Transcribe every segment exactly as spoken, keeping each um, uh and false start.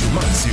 Márcio.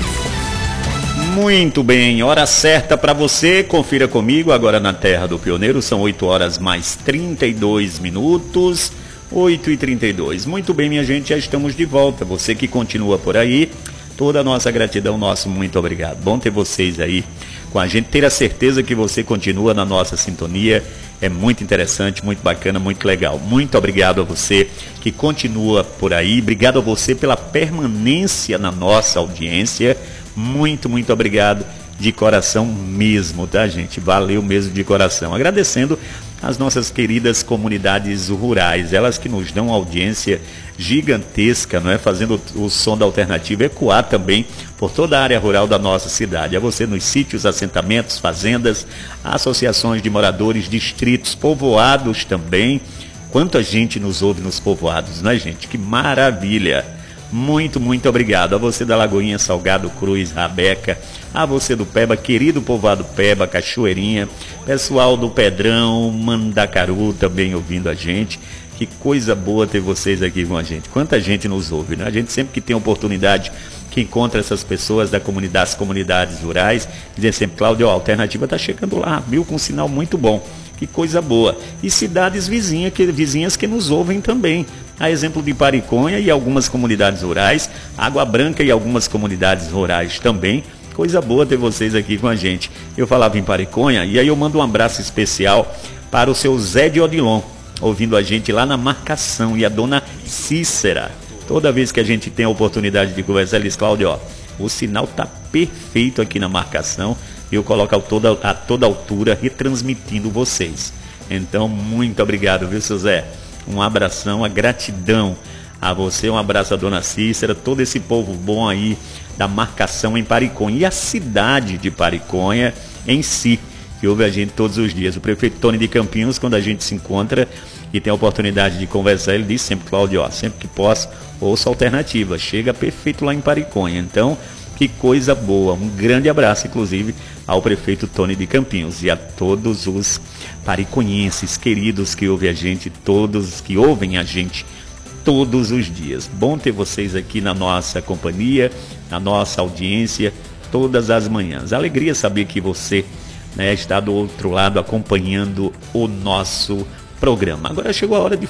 Muito bem, hora certa para você, confira comigo agora na Terra do Pioneiro, são oito horas mais trinta e dois minutos, oito e trinta e dois. Muito bem, minha gente, já estamos de volta, você que continua por aí, toda a nossa gratidão, nosso muito obrigado. Bom ter vocês aí com a gente, ter a certeza que você continua na nossa sintonia, é muito interessante, muito bacana, muito legal. Muito obrigado a você que continua por aí, obrigado a você pela permanência na nossa audiência, muito, muito obrigado de coração mesmo, tá, gente? Valeu mesmo de coração. Agradecendo as nossas queridas comunidades rurais, elas que nos dão audiência gigantesca, não é? Fazendo o som da alternativa ecoar também por toda a área rural da nossa cidade. A você nos sítios, assentamentos, fazendas, associações de moradores, distritos, povoados também. Quanta gente nos ouve nos povoados, não é, gente? Que maravilha! Muito, muito obrigado a você da Lagoinha, Salgado, Cruz, Rabeca, a você do Peba, querido povoado Peba, Cachoeirinha, pessoal do Pedrão, Mandacaru também ouvindo a gente. Que coisa boa ter vocês aqui com a gente. Quanta gente nos ouve, né? A gente sempre que tem oportunidade, que encontra essas pessoas da comunidade, das comunidades rurais, dizem sempre, Cláudio, a alternativa está chegando lá, viu, com um sinal muito bom. Que coisa boa. E cidades vizinhas que, vizinhas que nos ouvem também. A exemplo de Pariconha e algumas comunidades rurais, Água Branca e algumas comunidades rurais também. Coisa boa ter vocês aqui com a gente. Eu falava em Pariconha e aí eu mando um abraço especial para o seu Zé de Odilon, ouvindo a gente lá na Marcação, e a dona Cícera. Toda vez que a gente tem a oportunidade de conversar, eles, Cláudio, ó, o sinal está perfeito aqui na Marcação. Eu coloco a toda, a toda altura retransmitindo vocês. Então, muito obrigado, viu, seu Zé? Um abração, a gratidão a você, um abraço à dona Cícera, todo esse povo bom aí da Marcação em Pariconha. E a cidade de Pariconha em si, que ouve a gente todos os dias. O prefeito Tony de Campinhos, quando a gente se encontra e tem a oportunidade de conversar, ele diz sempre, Cláudio, ó, sempre que posso, ouça a alternativa. Chega perfeito lá em Pariconha. Então, que coisa boa. Um grande abraço, inclusive, ao prefeito Tony de Campinhos e a todos os pariconhenses queridos que ouvem a gente, todos que ouvem a gente todos os dias. Bom ter vocês aqui na nossa companhia, na nossa audiência, todas as manhãs. Alegria saber que você, né, está do outro lado acompanhando o nosso programa. Agora chegou a hora de